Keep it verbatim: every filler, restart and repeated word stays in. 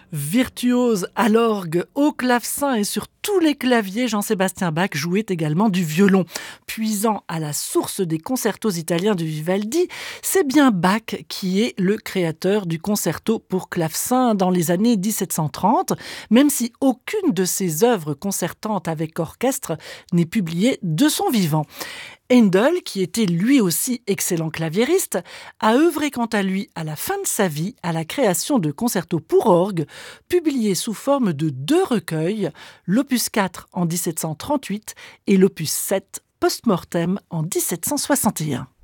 Virtuose à l'orgue, au clavecin et sur tous les claviers, Jean-Sébastien Bach jouait également du violon. Puisant à la source des concertos italiens de Vivaldi, c'est bien Bach qui est le créateur du concerto pour clavecin dans les années dix-sept cent trente, même si aucune de ses œuvres concertantes avec orchestre n'est publiée de son vivant. Handel, qui était lui aussi excellent claviériste, a œuvré quant à lui à la fin de sa vie à la création de concertos pour orgue, publiés sous forme de deux recueils, l'opus quatre en dix-sept cent trente-huit et l'opus sept post-mortem en dix-sept cent soixante et un.